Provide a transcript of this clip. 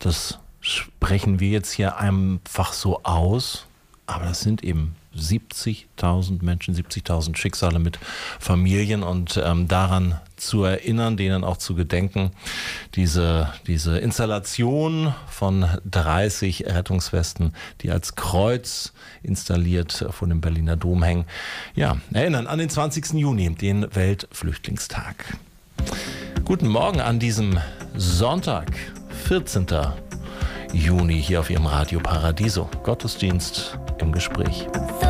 Das sprechen wir jetzt hier einfach so aus, aber das sind eben 70.000 Menschen, 70.000 Schicksale mit Familien und daran zu erinnern, denen auch zu gedenken, diese Installation von 30 Rettungswesten, die als Kreuz installiert vor dem Berliner Dom hängen, ja, erinnern an den 20. Juni, den Weltflüchtlingstag. Guten Morgen an diesem Sonntag, 14. Juni, hier auf Ihrem Radio Paradiso. Gottesdienst im Gespräch.